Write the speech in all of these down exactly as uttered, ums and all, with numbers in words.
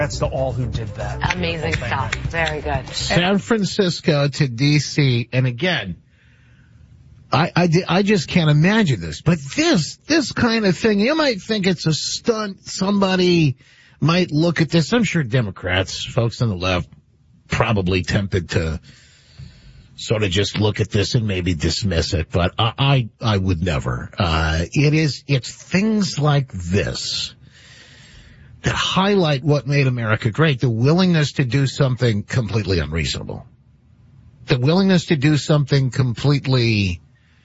That's the all who did that. Amazing stuff. Very good. San Francisco to D C, and again, I, I, I just can't imagine this, but this, this kind of thing, you might think it's a stunt. Somebody might look at this. I'm sure Democrats, folks on the left, probably tempted to sort of just look at this and maybe dismiss it, but I, I, I would never. Uh, it is, it's things like this that highlight what made America great, the willingness to do something completely unreasonable. The willingness to do something completely,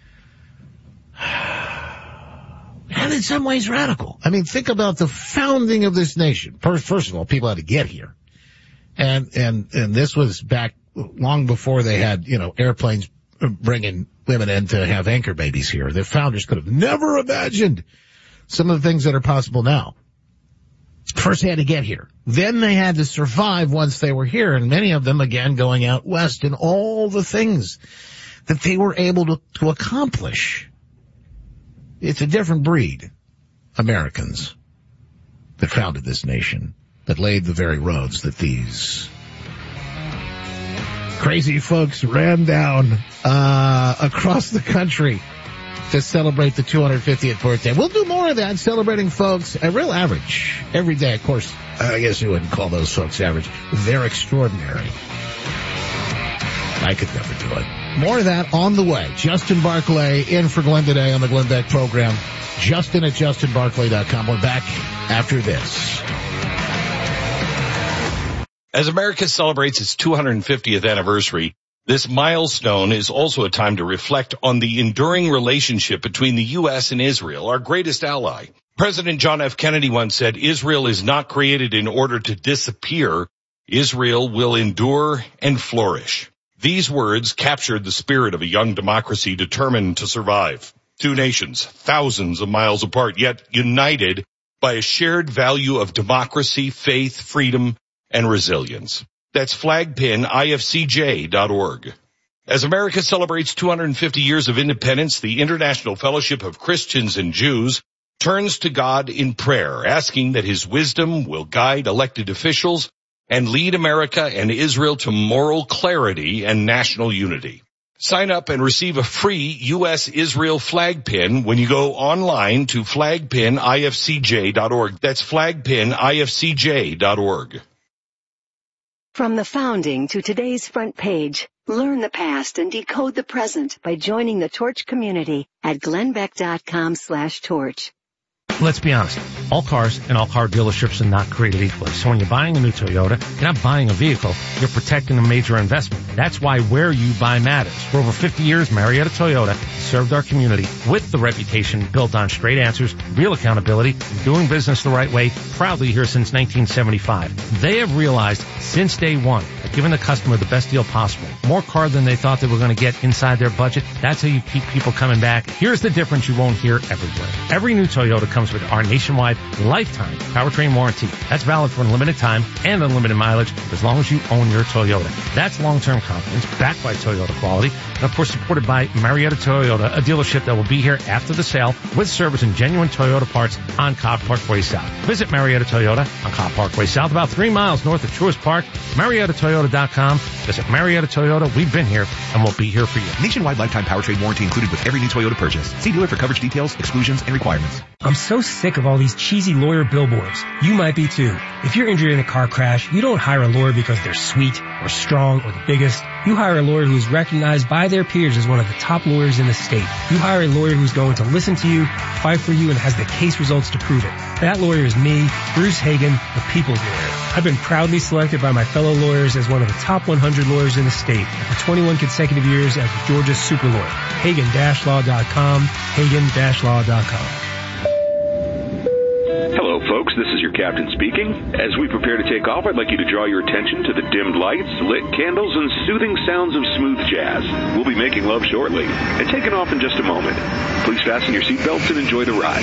and in some ways radical. I mean, think about the founding of this nation. First of all, people had to get here. And, and, and this was back long before they had, you know, airplanes bringing women in to have anchor babies here. The founders could have never imagined some of the things that are possible now. First they had to get here. Then they had to survive once they were here, and many of them, again, going out west, and all the things that they were able to, to accomplish. It's a different breed, Americans, that founded this nation, that laid the very roads that these crazy folks ran down uh across the country to celebrate the two hundred fiftieth birthday. We'll do more of that, celebrating folks, a real average, every day. Of course, I guess you wouldn't call those folks average. They're extraordinary. I could never do it. More of that on the way. Justin Barclay in for Glenn today on the Glenn Beck program. Justin at justin barclay dot com. We're back after this. As America celebrates its two hundred fiftieth anniversary, this milestone is also a time to reflect on the enduring relationship between the U S and Israel, our greatest ally. President John F. Kennedy once said, "Israel is not created in order to disappear. Israel will endure and flourish." These words captured the spirit of a young democracy determined to survive. Two nations, thousands of miles apart, yet united by a shared value of democracy, faith, freedom, and resilience. That's flag pin I F C J dot org. As America celebrates two hundred fifty years of independence, the International Fellowship of Christians and Jews turns to God in prayer, asking that his wisdom will guide elected officials and lead America and Israel to moral clarity and national unity. Sign up and receive a free U S Israel flag pin when you go online to flag pin I F C J dot org. That's flag pin I F C J dot org. From the founding to today's front page, learn the past and decode the present by joining the Torch community at glennbeck.com slash torch. Let's be honest. All cars and all car dealerships are not created equally. So when you're buying a new Toyota, you're not buying a vehicle, you're protecting a major investment. That's why where you buy matters. For over fifty years, Marietta Toyota served our community with the reputation built on straight answers, real accountability, and doing business the right way, proudly here since nineteen seventy-five. They have realized since day one that giving the customer the best deal possible, more car than they thought they were going to get inside their budget, that's how you keep people coming back. Here's the difference you won't hear everywhere. Every new Toyota comes with our nationwide lifetime powertrain warranty. That's valid for unlimited time and unlimited mileage as long as you own your Toyota. That's long-term confidence backed by Toyota quality and, of course, supported by Marietta Toyota, a dealership that will be here after the sale with service and genuine Toyota parts on Cobb Parkway South. Visit Marietta Toyota on Cobb Parkway South, about three miles north of Truist Park. Marietta Toyota dot com. Visit Marietta Toyota. We've been here and we'll be here for you. Nationwide lifetime powertrain warranty included with every new Toyota purchase. See dealer for coverage details, exclusions, and requirements. I'm so sick of all these cheesy lawyer billboards. You might be too. If you're injured in a car crash, you don't hire a lawyer because they're sweet or strong or the biggest. You hire a lawyer who's recognized by their peers as one of the top lawyers in the state. You hire a lawyer who's going to listen to you, fight for you, and has the case results to prove it. That lawyer is me, Bruce Hagen, the People's Lawyer. I've been proudly selected by my fellow lawyers as one of the top one hundred lawyers in the state for twenty-one consecutive years as Georgia's super lawyer. Hagen Law dot com, Hagen Law dot com. Hello, folks. This is your captain speaking. As we prepare to take off, I'd like you to draw your attention to the dimmed lights, lit candles, and soothing sounds of smooth jazz. We'll be making love shortly and taking off in just a moment. Please fasten your seatbelts and enjoy the ride.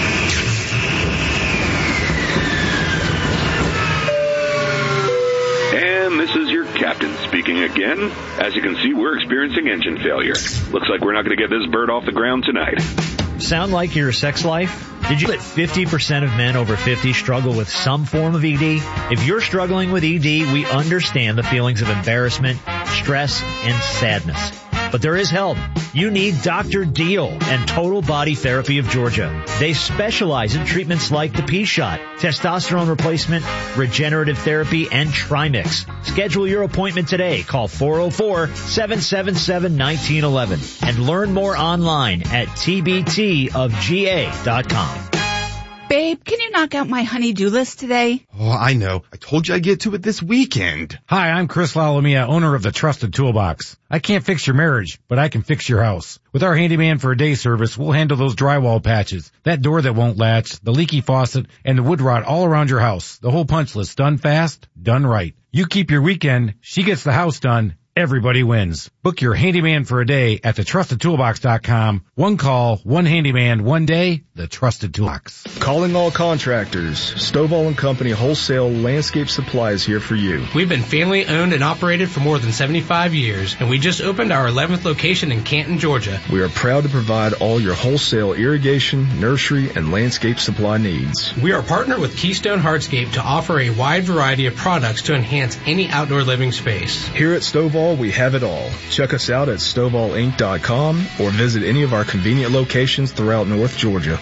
And this is your captain speaking again. As you can see, we're experiencing engine failure. Looks like we're not going to get this bird off the ground tonight. Sound like your sex life? Did you know that fifty percent of men over fifty struggle with some form of E D? If you're struggling with E D, we understand the feelings of embarrassment, stress, and sadness. But there is help. You need Doctor Deal and Total Body Therapy of Georgia. They specialize in treatments like the P-Shot, testosterone replacement, regenerative therapy, and Trimix. Schedule your appointment today. Call four oh four, seven seven seven, one nine one one and learn more online at T B T of G A dot com. Babe, can you knock out my honey-do list today? Oh, I know. I told you I'd get to it this weekend. Hi, I'm Chris Lalomia, owner of the Trusted Toolbox. I can't fix your marriage, but I can fix your house. With our handyman for a day service, we'll handle those drywall patches, that door that won't latch, the leaky faucet, and the wood rot all around your house. The whole punch list, done fast, done right. You keep your weekend, she gets the house done. Everybody wins. Book your handyman for a day at the trusted toolbox dot com. One call, one handyman, one day, the Trusted Toolbox. Calling all contractors. Stovall and Company Wholesale Landscape Supply is here for you. We've been family owned and operated for more than seventy-five years, and we just opened our eleventh location in Canton, Georgia. We are proud to provide all your wholesale irrigation, nursery, and landscape supply needs. We are partnered with Keystone Hardscape to offer a wide variety of products to enhance any outdoor living space. Here at Stovall, we have it all. Check us out at stovall inc dot com or visit any of our convenient locations throughout North Georgia.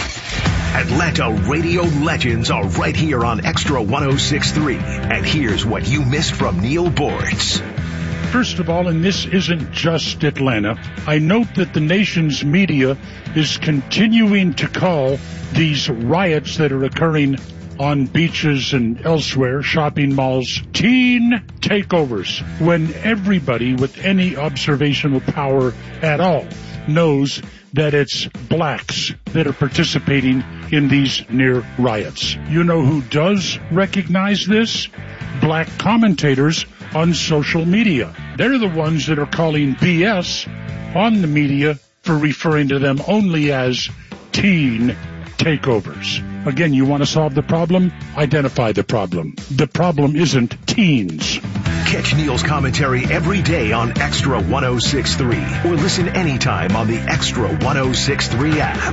Atlanta radio legends are right here on Extra one oh six point three. And here's what you missed from Neil Boortz. First of all, and this isn't just Atlanta, I note that the nation's media is continuing to call these riots that are occurring on beaches and elsewhere, shopping malls, teen takeovers, when everybody with any observational power at all knows that it's blacks that are participating in these near riots. You know who does recognize this? Black commentators on social media. They're the ones that are calling B S on the media for referring to them only as teen takeovers. Again, you want to solve the problem? Identify the problem. The problem isn't teens. Catch Neil's commentary every day on Extra one oh six point three or listen anytime on the Extra one oh six point three app.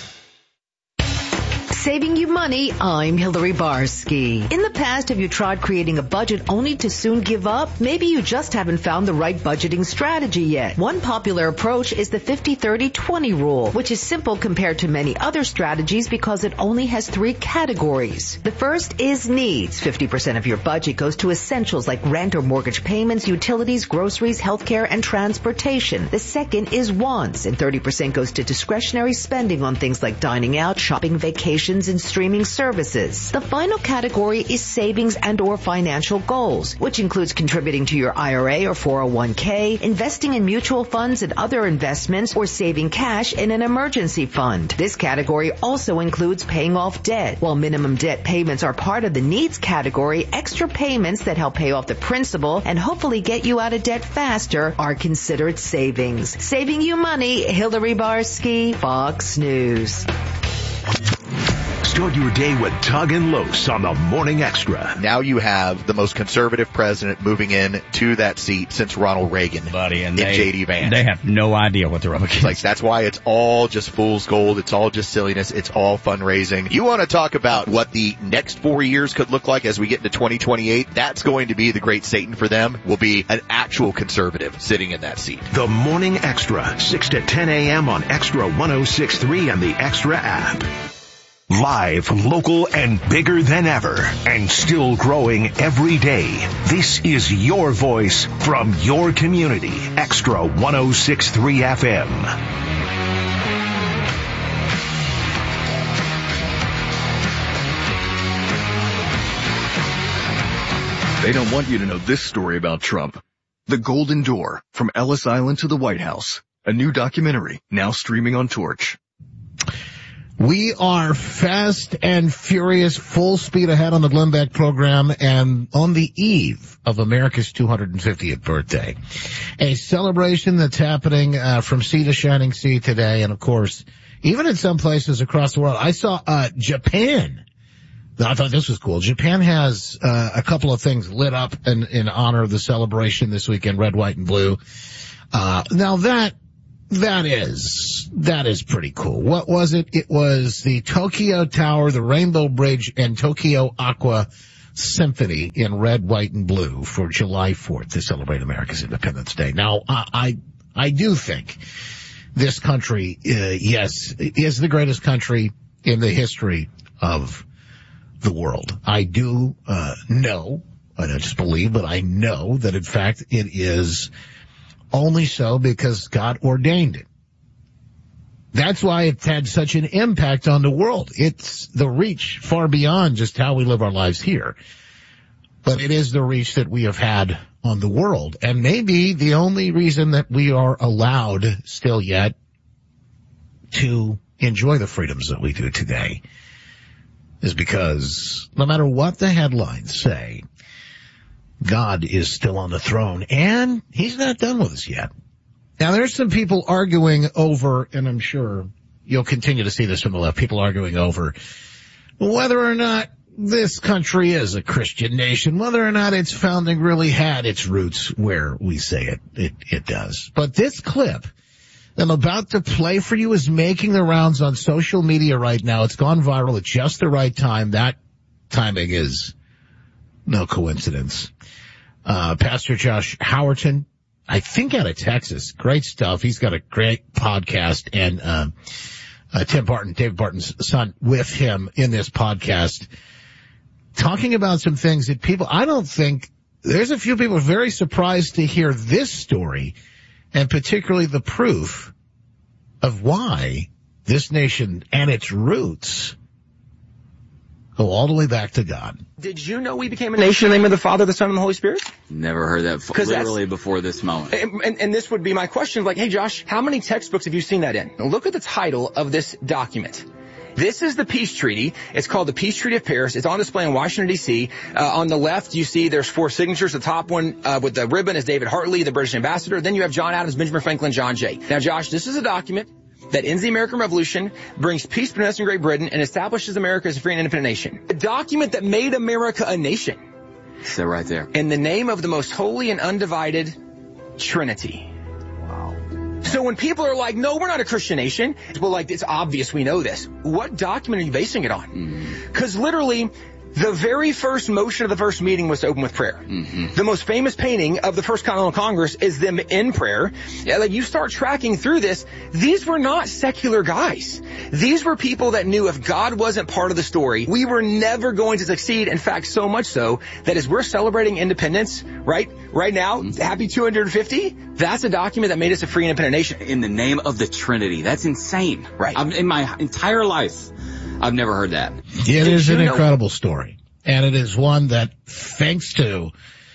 Saving you money, I'm Hillary Barsky. In the past, have you tried creating a budget only to soon give up? Maybe you just haven't found the right budgeting strategy yet. One popular approach is the fifty thirty twenty rule, which is simple compared to many other strategies because it only has three categories. The first is needs. fifty percent of your budget goes to essentials like rent or mortgage payments, utilities, groceries, healthcare, and transportation. The second is wants, and thirty percent goes to discretionary spending on things like dining out, shopping, vacations, and streaming services. The final category is savings and or financial goals, which includes contributing to your I R A or four oh one k, investing in mutual funds and other investments, or saving cash in an emergency fund. This category also includes paying off debt. While minimum debt payments are part of the needs category, extra payments that help pay off the principal and hopefully get you out of debt faster are considered savings. Saving you money, Hillary Barsky, Fox News. Start your day with Tug and Los on the Morning Extra. Now you have the most conservative president moving in to that seat since Ronald Reagan. Buddy, and in they, J D Vance. They have no idea what they're up against. Like, that's why it's all just fool's gold. It's all just silliness. It's all fundraising. You want to talk about what the next four years could look like as we get into twenty twenty-eight? That's going to be the great Satan for them. Will be an actual conservative sitting in that seat. The Morning Extra, six to ten a.m. on Extra one oh six point three and the Extra app. Live, local, and bigger than ever, and still growing every day. This is your voice from your community. Extra one oh six point three F M. They don't want you to know this story about Trump. The Golden Door, from Ellis Island to the White House. A new documentary, now streaming on Torch. We are fast and furious, full speed ahead on the Glenn Beck program, and on the eve of America's two hundred fiftieth birthday. A celebration that's happening uh, from sea to shining sea today, and of course, even in some places across the world. I saw uh Japan. I thought this was cool. Japan has uh, a couple of things lit up in, in honor of the celebration this weekend, red, white, and blue. Uh, now that that is, that is pretty cool. What was it? It was the Tokyo Tower, the Rainbow Bridge, and Tokyo Aqua Symphony in red, white, and blue for July fourth to celebrate America's Independence Day. Now, I, I, I do think this country, uh, yes, is the greatest country in the history of the world. I do, uh, know, I don't just believe, but I know that in fact it is only so because God ordained it. That's why it's had such an impact on the world. It's the reach far beyond just how we live our lives here. But it is the reach that we have had on the world. And maybe the only reason that we are allowed still yet to enjoy the freedoms that we do today is because no matter what the headlines say, God is still on the throne, and he's not done with us yet. Now, there's some people arguing over, and I'm sure you'll continue to see this from the left, people arguing over whether or not this country is a Christian nation, whether or not its founding really had its roots where we say it, it, it does. But this clip I'm about to play for you is making the rounds on social media right now. It's gone viral at just the right time. That timing is no coincidence. Uh, Pastor Josh Howerton, I think out of Texas. Great stuff. He's got a great podcast, and uh, uh, Tim Barton, David Barton's son, with him in this podcast, talking about some things that people, I don't think, there's a few people very surprised to hear this story, and particularly the proof of why this nation and its roots go all the way back to God. Did you know we became a nation in the name of the Father, the Son, and the Holy Spirit? Never heard that f- literally before this moment. And, and, and this would be my question, like, hey, Josh, how many textbooks have you seen that in? Now look at the title of this document. This is the Peace Treaty. It's called the Peace Treaty of Paris. It's on display in Washington, D C. Uh, on the left, you see there's four signatures. The top one uh, with the ribbon is David Hartley, the British ambassador. Then you have John Adams, Benjamin Franklin, John Jay. Now, Josh, this is a document that ends the American Revolution, brings peace between us and Great Britain, and establishes America as a free and independent nation. A document that made America a nation. So right there. In the name of the most holy and undivided Trinity. Wow. So when people are like, no, we're not a Christian nation, well, like, it's obvious we know this. What document are you basing it on? Because mm. literally, the very first motion of the first meeting was to open with prayer. Mm-hmm. The most famous painting of the First Continental Congress is them in prayer. Yeah, like, you start tracking through this, these were not secular guys. These were people that knew if God wasn't part of the story, we were never going to succeed. In fact, so much so that as we're celebrating independence, right, right now, mm-hmm. happy two hundred fifty, that's a document that made us a free independent nation. In the name of the Trinity. That's insane. Right. I've, in my entire life, I've never heard that. It is an incredible story. And it is one that, thanks to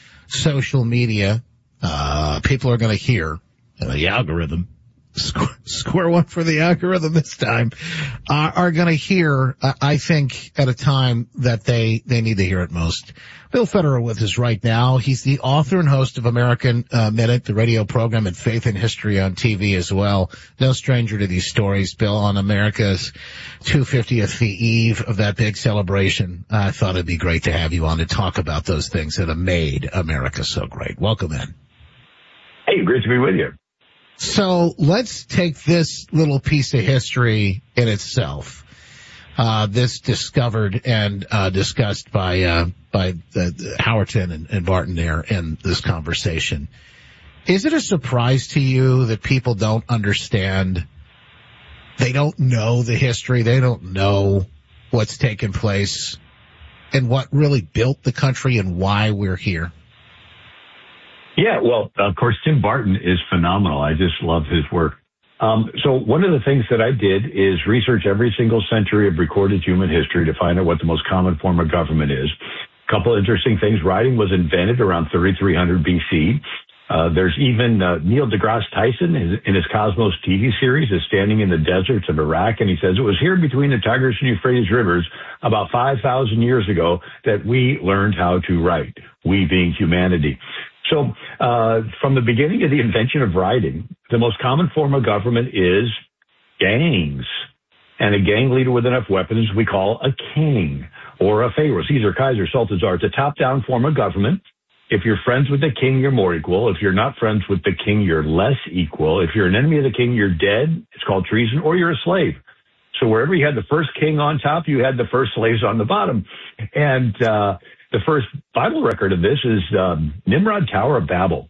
social media, uh, people are going to hear, uh, the algorithm, score, score one for the algorithm this time, uh, are going to hear, uh, I think, at a time that they, they need to hear it most. Bill Federer with us right now. He's the author and host of American uh, Minute, the radio program, and Faith and History on T V as well. No stranger to these stories, Bill, on America's two hundred fiftieth, the eve of that big celebration. I thought it'd be great to have you on to talk about those things that have made America so great. Welcome in. Hey, great to be with you. So let's take this little piece of history in itself. Uh, this discovered and, uh, discussed by, uh, by uh, Howerton and, and Barton there in this conversation. Is it a surprise to you that people don't understand? They don't know the history. They don't know what's taken place and what really built the country and why we're here. Yeah, well, of course, Tim Barton is phenomenal. I just love his work. Um, so one of the things that I did is research every single century of recorded human history to find out what the most common form of government is. A couple of interesting things. Writing was invented around thirty-three hundred B C. Uh, there's even uh, Neil deGrasse Tyson in, in his Cosmos T V series is standing in the deserts of Iraq, and he says it was here between the Tigris and Euphrates rivers about five thousand years ago that we learned how to write, we being humanity. So uh from the beginning of the invention of writing, the most common form of government is gangs. And a gang leader with enough weapons we call a king or a pharaoh. Caesar, Kaiser, Sultan, Tsar. It's a top-down form of government. If you're friends with the king, you're more equal. If you're not friends with the king, you're less equal. If you're an enemy of the king, you're dead. It's called treason, or you're a slave. So wherever you had the first king on top, you had the first slaves on the bottom. And uh the first Bible record of this is um, Nimrod Tower of Babel.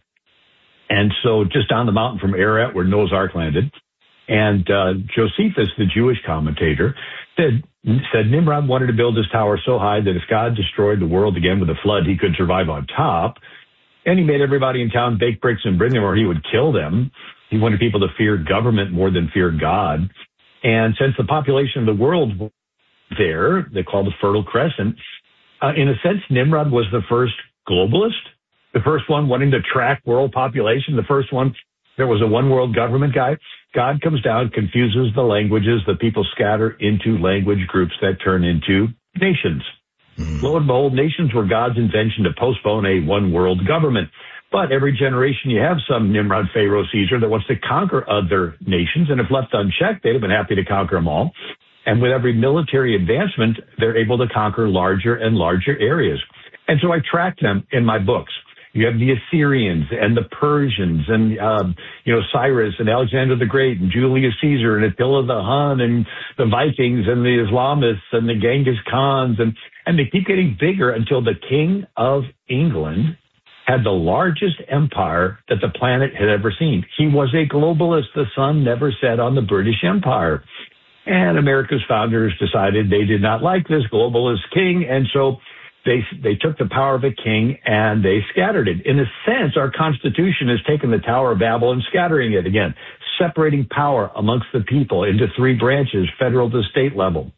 And so just down the mountain from Ararat, where Noah's Ark landed. And uh Josephus, the Jewish commentator, said, said Nimrod wanted to build this tower so high that if God destroyed the world again with a flood, he could survive on top. And he made everybody in town bake bricks and bring them, or he would kill them. He wanted people to fear government more than fear God. And since the population of the world was there, they call the Fertile Crescent, uh, in a sense, Nimrod was the first globalist, the first one wanting to track world population, the first one that was a one world government guy. God comes down, confuses the languages, the people scatter into language groups that turn into nations. Mm. Lo and behold, nations were God's invention to postpone a one world government. But every generation you have some Nimrod, Pharaoh, Caesar that wants to conquer other nations. And if left unchecked, they'd have been happy to conquer them all. And with every military advancement, they're able to conquer larger and larger areas. And so I tracked them in my books. You have the Assyrians and the Persians and, um, you know, Cyrus and Alexander the Great and Julius Caesar and Attila the Hun and the Vikings and the Islamists and the Genghis Khans. And, and they keep getting bigger until the King of England had the largest empire that the planet had ever seen. He was a globalist. The sun never set on the British Empire. And America's founders decided they did not like this globalist king, and so they they took the power of a king and they scattered it. In a sense, our Constitution has taken the Tower of Babel and scattering it again, separating power amongst the people into three branches, federal to state level.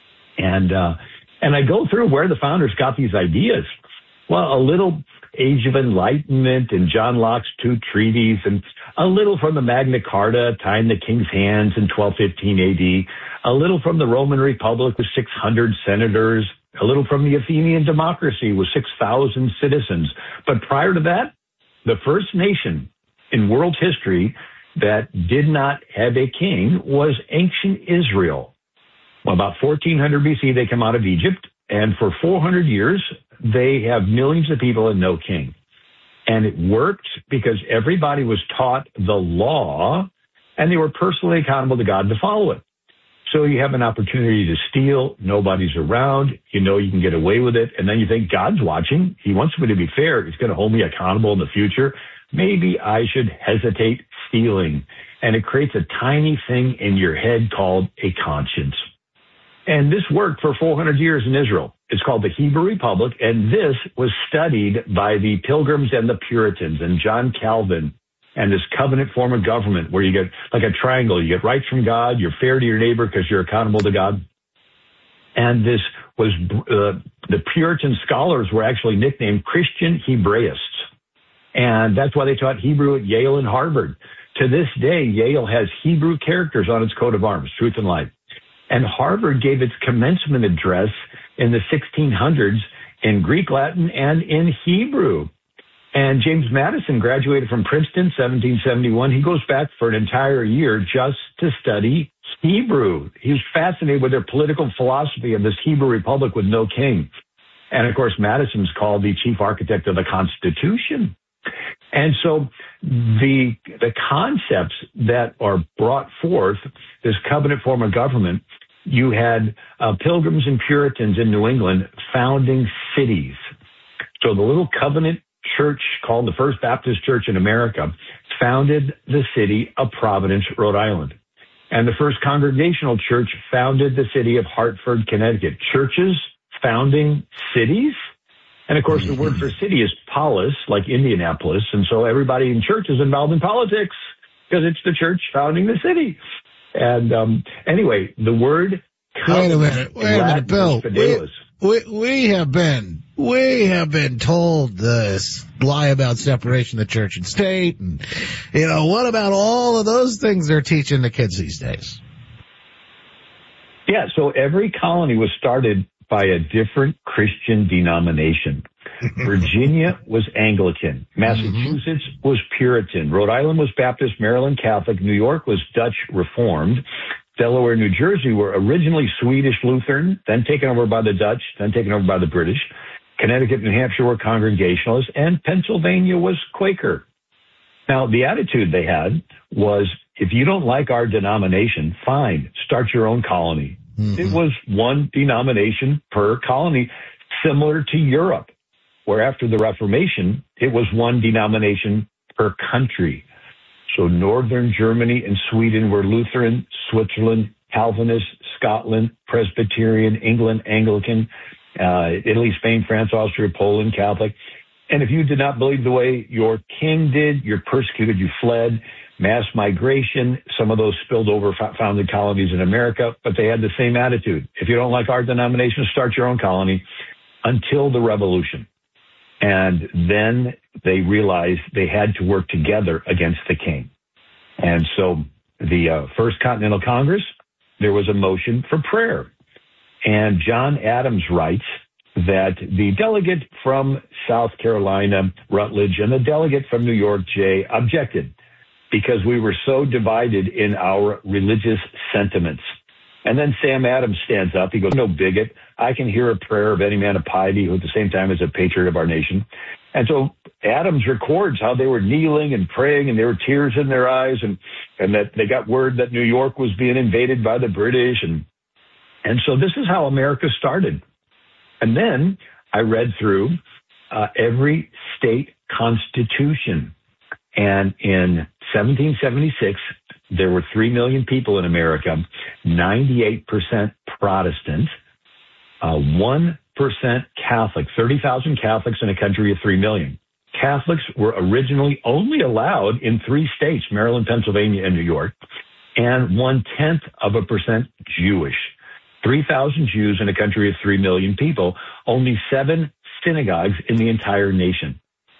And uh, and I go through where the founders got these ideas. Well, a little Age of Enlightenment and John Locke's two treaties, and a little from the Magna Carta tying the king's hands in twelve fifteen A D, a little from the Roman Republic with six hundred senators, a little from the Athenian democracy with six thousand citizens. But prior to that, the first nation in world history that did not have a king was ancient Israel. Well, about fourteen hundred B C, they come out of Egypt, and for four hundred years, they have millions of people and no king. And it worked because everybody was taught the law, and they were personally accountable to God to follow it. So you have an opportunity to steal. Nobody's around. You know you can get away with it. And then you think, God's watching. He wants me to be fair. He's going to hold me accountable in the future. Maybe I should hesitate stealing. And it creates a tiny thing in your head called a conscience. And this worked for four hundred years in Israel. It's called the Hebrew Republic, and this was studied by the Pilgrims and the Puritans and John Calvin and this covenant form of government where you get like a triangle. You get rights from God, you're fair to your neighbor because you're accountable to God. And this was, uh, the Puritan scholars were actually nicknamed Christian Hebraists. And that's why they taught Hebrew at Yale and Harvard. To this day, Yale has Hebrew characters on its coat of arms, truth and light. And Harvard gave its commencement address in the sixteen hundreds in Greek, Latin, and in Hebrew. And James Madison graduated from Princeton, seventeen seventy-one. He goes back for an entire year just to study Hebrew. He was fascinated with their political philosophy of this Hebrew republic with no king. And of course, Madison's called the chief architect of the Constitution. And so the the concepts that are brought forth, this covenant form of government, you had uh, Pilgrims and Puritans in New England founding cities. So the little covenant church called the First Baptist Church in America founded the city of Providence, Rhode Island. And the First Congregational Church founded the city of Hartford, Connecticut. Churches founding cities. And of course, the word for city is polis, like Indianapolis. And so everybody in church is involved in politics because it's the church founding the city. And um, anyway, the word. Wait a minute. Wait a minute, Bill. We, we, we have been, we have been told this lie about separation of church and state. And, you know, what about all of those things they're teaching the kids these days? Yeah. So every colony was started by a different Christian denomination. Virginia was Anglican. Massachusetts mm-hmm. was Puritan. Rhode Island was Baptist. Maryland Catholic. New York was Dutch Reformed. Delaware, New Jersey were originally Swedish Lutheran, then taken over by the Dutch, then taken over by the British. Connecticut and New Hampshire were Congregationalists, and Pennsylvania was Quaker. Now, the attitude they had was, if you don't like our denomination, fine, start your own colony. Mm-hmm. It was one denomination per colony, similar to Europe, where after the Reformation, it was one denomination per country. So Northern Germany and Sweden were Lutheran, Switzerland, Calvinist, Scotland, Presbyterian, England, Anglican, uh, Italy, Spain, France, Austria, Poland, Catholic. And if you did not believe the way your king did, you're persecuted, you fled. Mass migration, some of those spilled over, founded colonies in America, but they had the same attitude. If you don't like our denomination, start your own colony, until the Revolution. And then they realized they had to work together against the king. And so the uh, First Continental Congress, there was a motion for prayer. And John Adams writes that the delegate from South Carolina, Rutledge, and the delegate from New York, Jay, objected because we were so divided in our religious sentiments. And then Sam Adams stands up. He goes, no bigot. I can hear a prayer of any man of piety who at the same time is a patriot of our nation. And so Adams records how they were kneeling and praying, and there were tears in their eyes, and, and that they got word that New York was being invaded by the British. And, and so this is how America started. And then I read through uh, every state constitution. And in seventeen seventy-six, there were three million people in America, ninety-eight percent Protestant, uh, one percent Catholic, thirty thousand Catholics in a country of three million. Catholics were originally only allowed in three states, Maryland, Pennsylvania, and New York, and one-tenth of a percent Jewish. three thousand Jews in a country of three million people, only seven synagogues in the entire nation.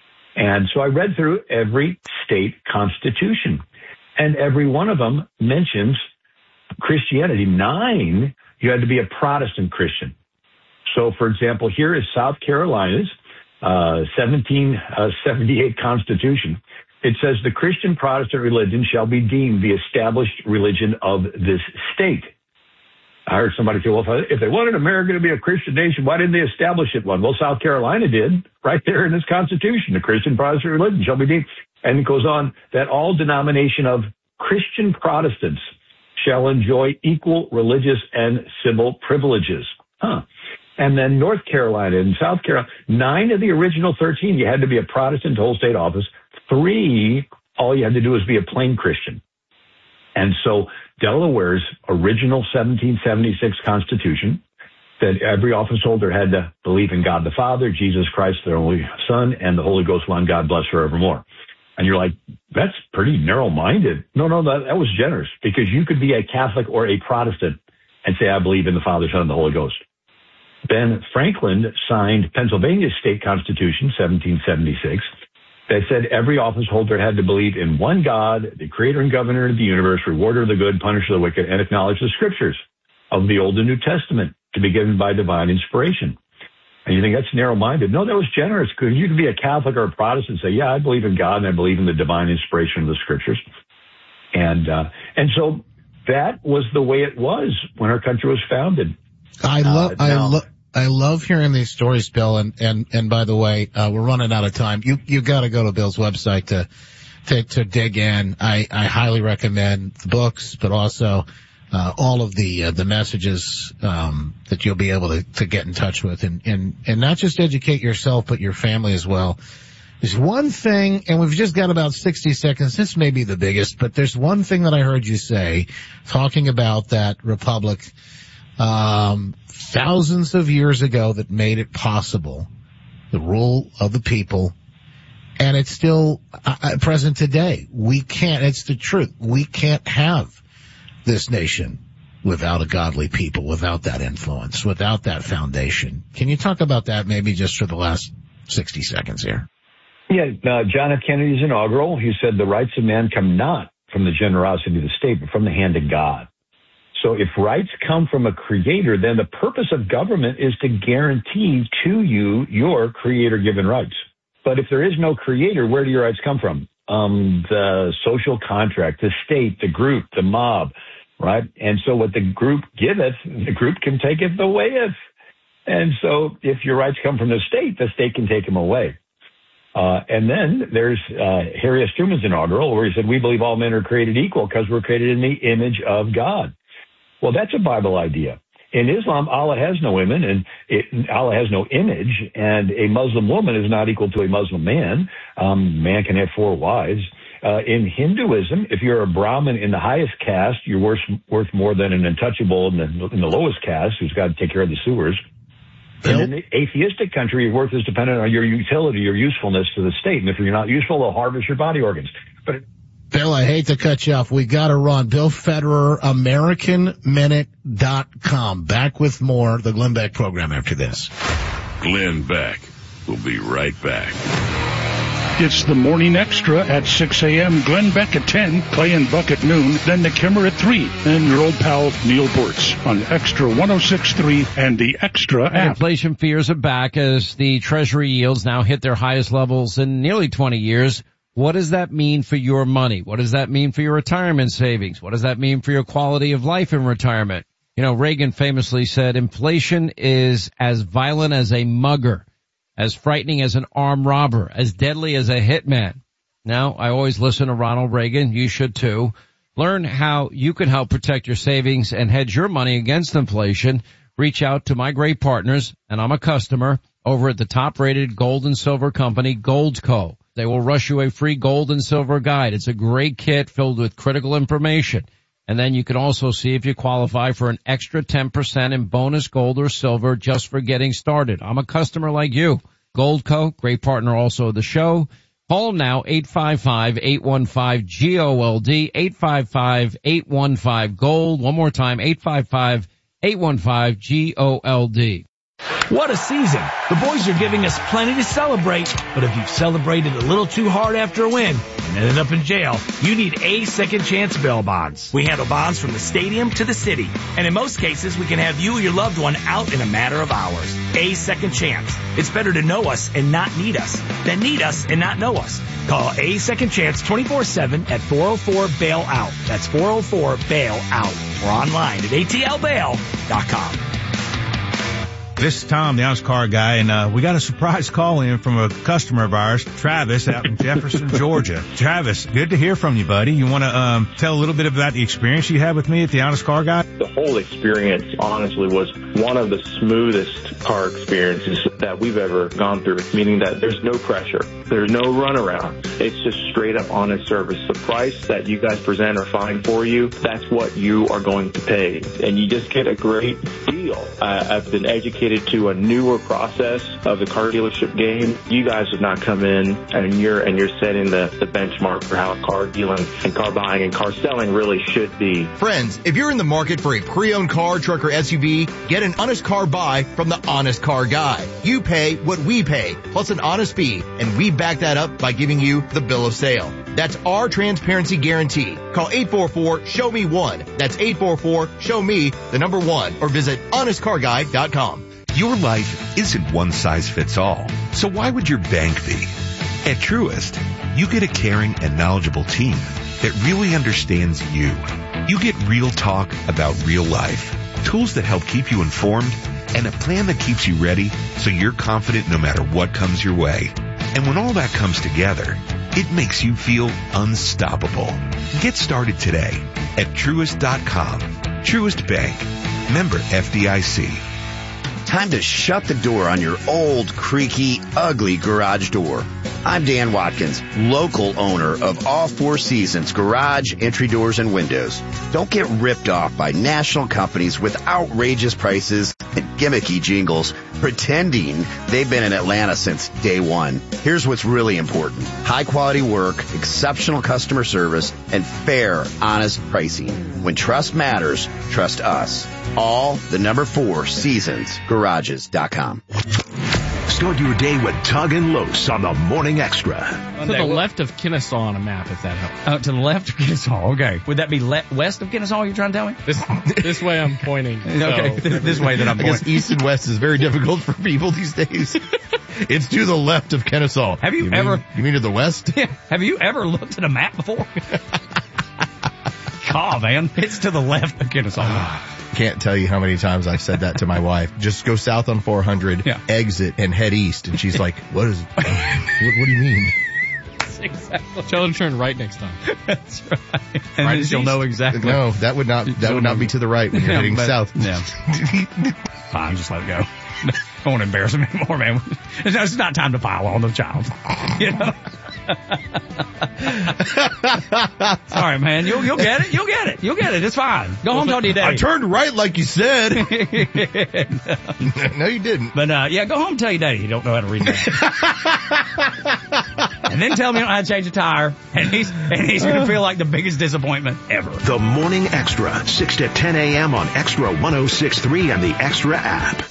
And so I read through every state constitution, and every one of them mentions Christianity. Nine, you had to be a Protestant Christian. So, for example, here is South Carolina's uh, seventeen seventy-eight Constitution. It says the Christian Protestant religion shall be deemed the established religion of this state. I heard somebody say, well, if they wanted America to be a Christian nation, why didn't they establish it one? Well, South Carolina did, right there in this Constitution. The Christian Protestant religion shall be deemed. And it goes on that all denomination of Christian Protestants shall enjoy equal religious and civil privileges. Huh. And then North Carolina and South Carolina, nine of the original thirteen, you had to be a Protestant to hold state office. Three, all you had to do was be a plain Christian. And so Delaware's original seventeen seventy-six Constitution said every office holder had to believe in God the Father, Jesus Christ, their only Son, and the Holy Ghost, one God, bless forevermore. And you're like, that's pretty narrow-minded. No, no, that, that was generous, because you could be a Catholic or a Protestant and say, I believe in the Father, Son, and the Holy Ghost. Ben Franklin signed Pennsylvania's state constitution, seventeen seventy-six, that said every office holder had to believe in one God, the creator and governor of the universe, rewarder of the good, punisher of the wicked, and acknowledge the scriptures of the Old and New Testament to be given by divine inspiration. And you think that's narrow-minded? No, that was generous, because you could be a Catholic or a Protestant and say, yeah, I believe in God and I believe in the divine inspiration of the scriptures. And, uh, and so that was the way it was when our country was founded. I love, uh, I love, I love hearing these stories, Bill. And, and, and by the way, uh, we're running out of time. You, you gotta go to Bill's website to, to, to dig in. I, I highly recommend the books, but also, uh, all of the, uh, the messages, um, that you'll be able to, to get in touch with and, and, and not just educate yourself, but your family as well. There's one thing, and we've just got about sixty seconds. This may be the biggest, but there's one thing that I heard you say, talking about that republic, um, thousands of years ago, that made it possible, the rule of the people, and it's still uh, present today. We can't, it's the truth. We can't have this nation without a godly people, without that influence, without that foundation. Can you talk about that maybe just for the last sixty seconds here? Yeah, uh, John F. Kennedy's inaugural, he said the rights of man come not from the generosity of the state, but from the hand of God. So if rights come from a creator, then the purpose of government is to guarantee to you your creator-given rights. But if there is no creator, where do your rights come from? Um, the social contract, the state, the group, the mob, right? And so what the group giveth, the group can take it the wayeth. And so if your rights come from the state, the state can take them away. Uh, and then there's uh, Harry S. Truman's inaugural, where he said, we believe all men are created equal because we're created in the image of God. Well, that's a Bible idea. In Islam, Allah has no women, and it, Allah has no image, and a Muslim woman is not equal to a Muslim man. Um, man can have four wives. Uh, in Hinduism, if you're a Brahmin in the highest caste, you're worth, worth more than an untouchable in the, in the lowest caste who's got to take care of the sewers. And in the atheistic country, your worth is dependent on your utility, your usefulness to the state. And if you're not useful, they'll harvest your body organs. But it- Bill, I hate to cut you off. We got to run. Bill Federer, American Minute dot com. Back with more, the Glenn Beck program after this. Glenn Beck will be right back. It's the Morning Extra at six a.m., Glenn Beck at ten, Clay and Buck at noon, then the Kimmer at three, and your old pal Neil Bortz on Extra one oh six point three and the Extra app. Inflation fears are back as the Treasury yields now hit their highest levels in nearly twenty years. What does that mean for your money? What does that mean for your retirement savings? What does that mean for your quality of life in retirement? You know, Reagan famously said, inflation is as violent as a mugger, as frightening as an armed robber, as deadly as a hitman. Now, I always listen to Ronald Reagan. You should too. Learn how you can help protect your savings and hedge your money against inflation. Reach out to my great partners, and I'm a customer, over at the top-rated gold and silver company, Goldco. They will rush you a free gold and silver guide. It's a great kit filled with critical information. And then you can also see if you qualify for an extra ten percent in bonus gold or silver just for getting started. I'm a customer like you. Goldco, great partner also of the show. Call them now, eight five five, eight one five, G O L D, eight five five, eight one five, GOLD. One more time, eight five five, eight one five, G O L D. What a season. The boys are giving us plenty to celebrate, but if you've celebrated a little too hard after a win and ended up in jail, you need A Second Chance bail bonds. We handle bonds from the stadium to the city, and in most cases, we can have you or your loved one out in a matter of hours. A Second Chance. It's better to know us and not need us than need us and not know us. Call A Second Chance twenty-four seven at four oh four bail out. That's four oh four bail out. Or online at A T L bail dot com. This is Tom, the honest car guy, and uh, we got a surprise call in from a customer of ours, Travis, out in Jefferson, Georgia. Travis, good to hear from you, buddy. You want to um, tell a little bit about the experience you had with me at the honest car guy? The whole experience, honestly, was one of the smoothest car experiences that we've ever gone through, meaning that there's no pressure. There's no runaround. It's just straight up honest service. The price that you guys present or find for you, that's what you are going to pay. And you just get a great deal. Uh, I've been educated to a newer process of the car dealership game. You guys have not come in and you're and you're setting the, the benchmark for how car dealing and car buying and car selling really should be. Friends, if you're in the market for a pre-owned car, truck, or S U V, get an honest car buy from the Honest Car Guy. You pay what we pay, plus an honest fee, and we back that up by giving you the bill of sale. That's our transparency guarantee. Call eight four four, show me one. That's eight four four, show me the number one, or visit honest car guy dot com. Your life isn't one size fits all, so why would your bank be? At Truist, you get a caring and knowledgeable team that really understands you. You get real talk about real life, tools that help keep you informed, and a plan that keeps you ready so you're confident no matter what comes your way. And when all that comes together, it makes you feel unstoppable. Get started today at Truist dot com. Truist Bank. Member F D I C. Time to shut the door on your old, creaky, ugly garage door. I'm Dan Watkins, local owner of All Four Seasons Garage, Entry Doors, and Windows. Don't get ripped off by national companies with outrageous prices and gimmicky jingles pretending they've been in Atlanta since day one. Here's what's really important. High quality work, exceptional customer service, and fair, honest pricing. When trust matters, trust us. All the number four seasons garages dot com. Start your day with Tug and Los on the Morning Extra. To the left of Kennesaw on a map, if that helps. Uh, to the left of Kennesaw, okay. Would that be le- west of Kennesaw, you're trying to tell me? This, this way I'm pointing. Okay, so. this, this way that I'm I pointing. guess east and west is very difficult for people these days. It's to the left of Kennesaw. Have you, you ever... Mean, you mean to the west? Yeah. Have you ever looked at a map before? call, man. It's to the left of Kennesaw. Can't tell you how many times I've said that to my wife. Just go south on four hundred, yeah. exit, and head east. And she's like, what is, what, what do you mean? Exactly. Tell her to turn right next time. That's right. And right, you'll know exactly. No, that would not, that would not be to the right when you're yeah, heading but, south. Yeah. Fine, just let it go. Don't want to embarrass him anymore, man. It's not time to pile on the child. You know? Sorry, man. You'll, you'll get it. You'll get it. You'll get it. It's fine. Go home, talk to your daddy. I turned right like you said. no. no, you didn't. But, uh, yeah, go home and tell your daddy you don't know how to read that. And then tell me you don't know how to change a tire. And he's, and he's going to feel like the biggest disappointment ever. The Morning Extra, six to ten a.m. on Extra one oh six point three and the Extra app.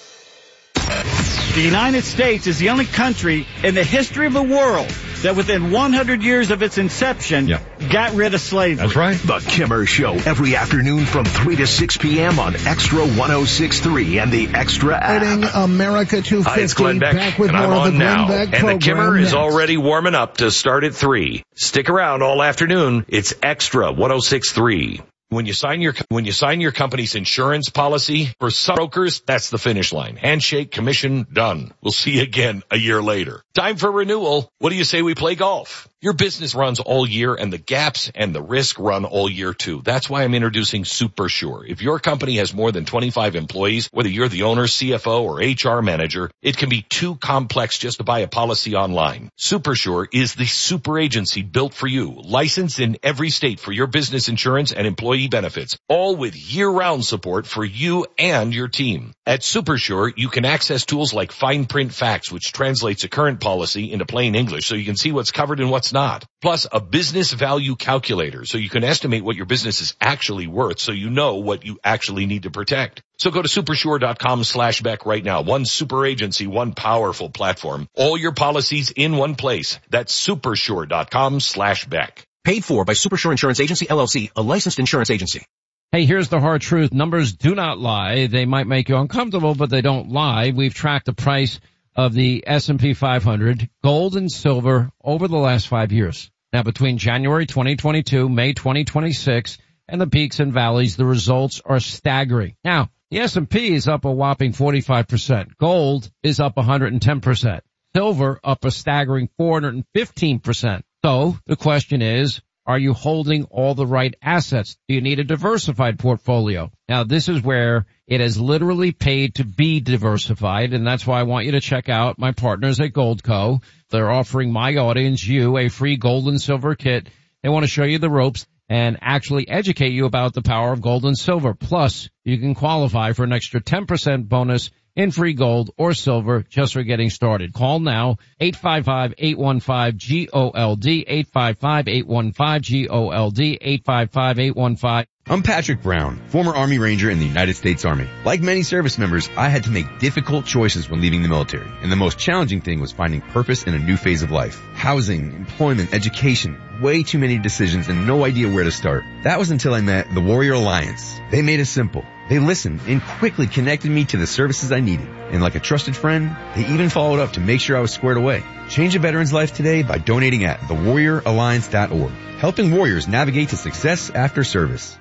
The United States is the only country in the history of the world that within one hundred years of its inception yep. got rid of slavery. That's right. The Kimmer Show every afternoon from three to six p.m. on Extra one oh six point three and the Extra app. America two fifty. Hi, it's Glenn Beck, back with and more I'm of on the now. Glenn Beck and the Kimmer next. is already warming up to start at three. Stick around all afternoon. It's Extra one oh six point three. When you sign your when you sign your company's insurance policy, for some brokers, that's the finish line. Handshake, commission, done. We'll see you again a year later. Time for renewal. What do you say we play golf? Your business runs all year, and the gaps and the risk run all year too. That's why I'm introducing SuperSure. If your company has more than twenty-five employees, whether you're the owner, C F O, or H R manager, it can be too complex just to buy a policy online. SuperSure is the super agency built for you, licensed in every state for your business insurance and employee benefits, all with year-round support for you and your team. At SuperSure, you can access tools like Fine Print Facts, which translates a current policy into plain English so you can see what's covered and what's not. Plus, a business value calculator so you can estimate what your business is actually worth so you know what you actually need to protect. So go to supersure.com slash Beck right now. One super agency, one powerful platform. All your policies in one place. That's supersure.com slash Beck. Paid for by Supersure Insurance Agency, L L C, a licensed insurance agency. Hey, here's the hard truth. Numbers do not lie. They might make you uncomfortable, but they don't lie. We've tracked the price of the S and P five hundred, gold and silver, over the last five years. Now, between January twenty twenty-two, May twenty twenty-six, and the peaks and valleys, the results are staggering. Now, the S and P is up a whopping forty-five percent. Gold is up one hundred ten percent. Silver up a staggering four hundred fifteen percent. So the question is, are you holding all the right assets? Do you need a diversified portfolio? Now, this is where it has literally paid to be diversified, and that's why I want you to check out my partners at Goldco. They're offering my audience, you, a free gold and silver kit. They want to show you the ropes and actually educate you about the power of gold and silver. Plus, you can qualify for an extra ten percent bonus in free gold or silver just for getting started. Call now, eight five five, eight one five, G O L D, eight five five, eight one five, G O L D, eight five five, eight one five. I'm Patrick Brown, former Army Ranger in the United States Army. Like many service members, I had to make difficult choices when leaving the military, and the most challenging thing was finding purpose in a new phase of life. Housing, employment, education, way too many decisions and no idea where to start. That was until I met the Warrior Alliance. They made it simple. They listened and quickly connected me to the services I needed. And like a trusted friend, they even followed up to make sure I was squared away. Change a veteran's life today by donating at the warrior alliance dot org. Helping warriors navigate to success after service.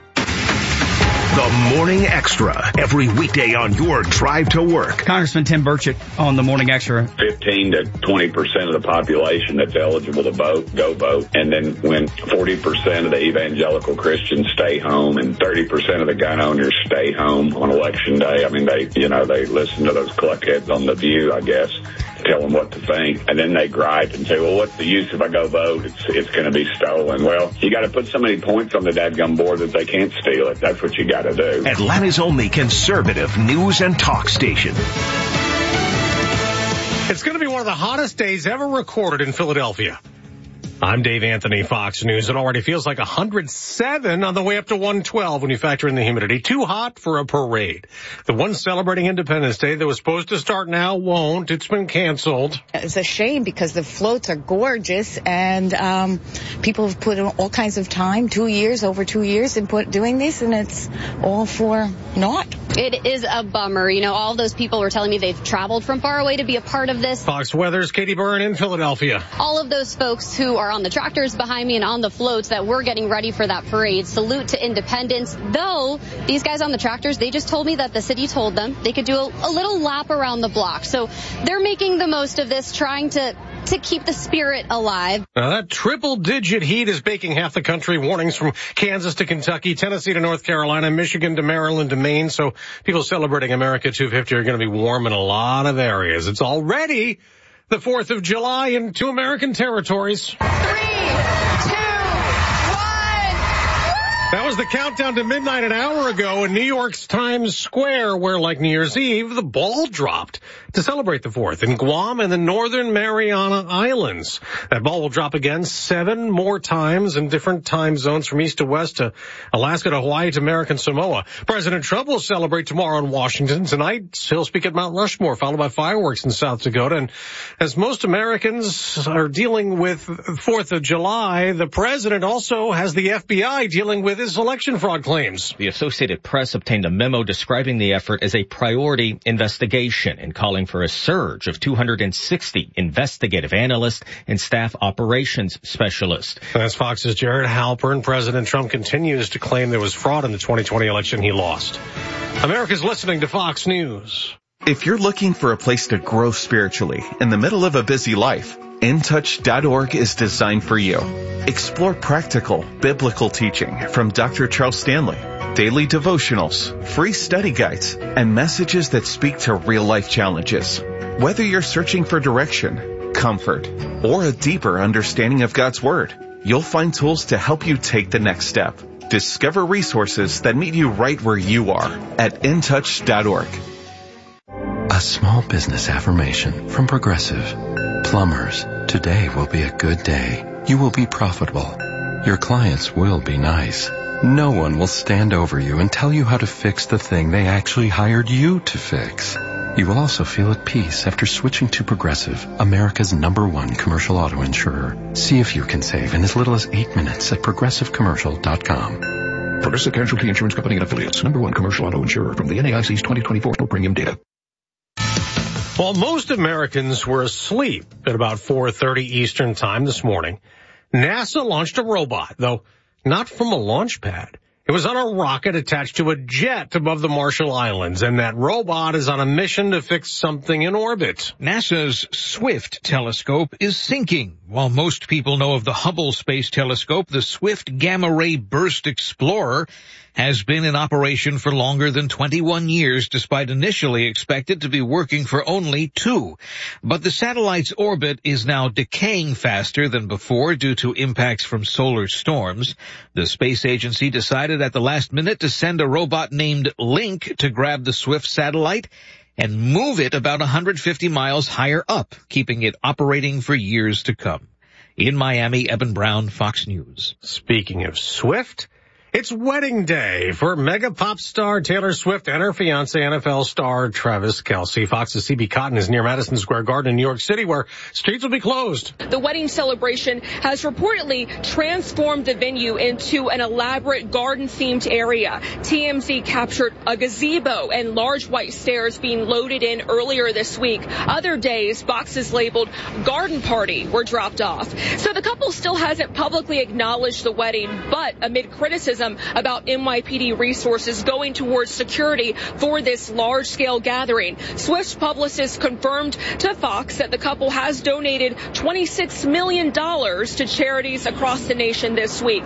The Morning Extra, every weekday on your drive to work. Congressman Tim Burchett on the Morning Extra. fifteen to twenty percent of the population that's eligible to vote, go vote. And then when forty percent of the evangelical Christians stay home and thirty percent of the gun owners stay home on election day, I mean, they, you know, they listen to those cluckheads on The View, I guess, tell them what to think. And then they gripe and say, well, what's the use if I go vote? It's, it's going to be stolen. Well, you got to put so many points on the dadgum board that they can't steal it. That's what you got to do. Atlanta's only conservative news and talk station. It's going to be one of the hottest days ever recorded in Philadelphia. I'm Dave Anthony, Fox News. It already feels like one hundred seven on the way up to one twelve when you factor in the humidity. Too hot for a parade. The one celebrating Independence Day that was supposed to start now won't. It's been canceled. It's a shame because the floats are gorgeous and um people have put in all kinds of time, two years, over two years in put doing this, and it's all for naught. It is a bummer. You know, all those people were telling me they've traveled from far away to be a part of this. Fox Weather's Katie Byrne in Philadelphia. All of those folks who are on the tractors behind me and on the floats that were getting ready for that parade. Salute to Independence. Though, these guys on the tractors, they just told me that the city told them they could do a, a little lap around the block. So they're making the most of this, trying to to keep the spirit alive. Now that triple-digit heat is baking half the country. Warnings from Kansas to Kentucky, Tennessee to North Carolina, Michigan to Maryland to Maine. So people celebrating America two fifty are going to be warm in a lot of areas. It's already the fourth of July in two American territories. Three, two, That was the countdown to midnight an hour ago in New York's Times Square, where, like New Year's Eve, the ball dropped to celebrate the fourth in Guam and the Northern Mariana Islands. That ball will drop again seven more times in different time zones from east to west to Alaska to Hawaii to American Samoa. President Trump will celebrate tomorrow in Washington. Tonight, he'll speak at Mount Rushmore, followed by fireworks in South Dakota. And as most Americans are dealing with fourth of July, the president also has the F B I dealing with his election fraud claims. The Associated Press obtained a memo describing the effort as a priority investigation and calling for a surge of two hundred sixty investigative analysts and staff operations specialists. That's Fox's Jared Halpern. President Trump continues to claim there was fraud in the twenty twenty election he lost. America's listening to Fox News. If you're looking for a place to grow spiritually in the middle of a busy life, in touch dot org is designed for you. Explore practical, biblical teaching from Doctor Charles Stanley, daily devotionals, free study guides, and messages that speak to real-life challenges. Whether you're searching for direction, comfort, or a deeper understanding of God's Word, you'll find tools to help you take the next step. Discover resources that meet you right where you are at in touch dot org. A small business affirmation from Progressive. Plumbers, today will be a good day. You will be profitable. Your clients will be nice. No one will stand over you and tell you how to fix the thing they actually hired you to fix. You will also feel at peace after switching to Progressive, America's number one commercial auto insurer. See if you can save in as little as eight minutes at progressive commercial dot com. Progressive Casualty Insurance Company and Affiliates, number one commercial auto insurer from the N A I C's twenty twenty-four premium data. While most Americans were asleep at about four thirty Eastern time this morning, NASA launched a robot, though not from a launch pad. It was on a rocket attached to a jet above the Marshall Islands, and that robot is on a mission to fix something in orbit. NASA's SWIFT telescope is sinking. While most people know of the Hubble Space Telescope, the SWIFT Gamma Ray Burst Explorer has been in operation for longer than twenty-one years, despite initially expected to be working for only two. But the satellite's orbit is now decaying faster than before due to impacts from solar storms. The space agency decided at the last minute to send a robot named Link to grab the SWIFT satellite and move it about one hundred fifty miles higher up, keeping it operating for years to come. In Miami, Eben Brown, Fox News. Speaking of SWIFT, it's wedding day for mega pop star Taylor Swift and her fiancé, N F L star Travis Kelce. Fox's C B Cotton is near Madison Square Garden in New York City, where streets will be closed. The wedding celebration has reportedly transformed the venue into an elaborate garden-themed area. T M Z captured a gazebo and large white stairs being loaded in earlier this week. Other days, boxes labeled garden party were dropped off. So the couple still hasn't publicly acknowledged the wedding, but amid criticism about N Y P D resources going towards security for this large-scale gathering, Swift's publicist confirmed to Fox that the couple has donated twenty-six million dollars to charities across the nation this week.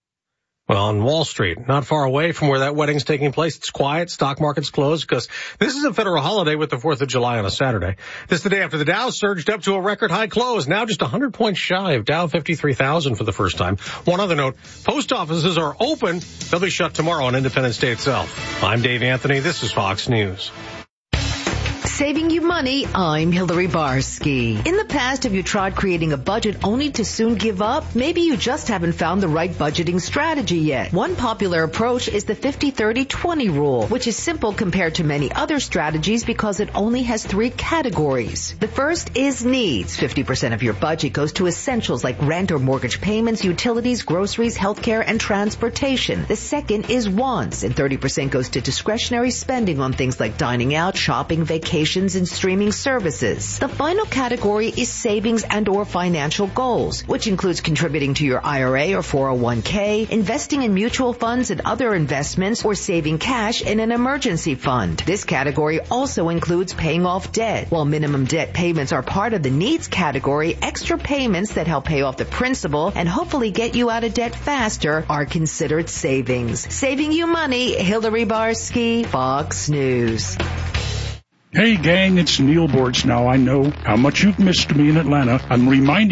Well, on Wall Street, not far away from where that wedding's taking place, it's quiet. Stock market's closed because this is a federal holiday with the fourth of July on a Saturday. This is the day after the Dow surged up to a record high close, now just one hundred points shy of Dow fifty-three thousand for the first time. One other note, post offices are open. They'll be shut tomorrow on Independence Day itself. I'm Dave Anthony. This is Fox News. Saving you money, I'm Hillary Barsky. In the past, have you tried creating a budget only to soon give up? Maybe you just haven't found the right budgeting strategy yet. One popular approach is the fifty thirty twenty rule, which is simple compared to many other strategies because it only has three categories. The first is needs. fifty percent of your budget goes to essentials like rent or mortgage payments, utilities, groceries, healthcare, and transportation. The second is wants, and thirty percent goes to discretionary spending on things like dining out, shopping, vacations, and streaming services. The final category is savings and or financial goals, which includes contributing to your I R A or four oh one k, investing in mutual funds and other investments, or saving cash in an emergency fund. This category also includes paying off debt. While minimum debt payments are part of the needs category, extra payments that help pay off the principal and hopefully get you out of debt faster are considered savings. Saving you money, Hillary Barsky, Fox News. Hey gang, it's Neil Bortz now. I know how much you've missed me in Atlanta. I'm reminding